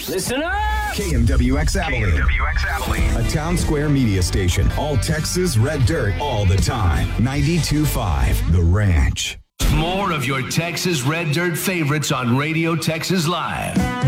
Listen up! KMWX Abilene. KMWX Abilene. A town square media station. All Texas red dirt all the time. 92.5 The Ranch. More of your Texas Red Dirt favorites on Radio Texas Live.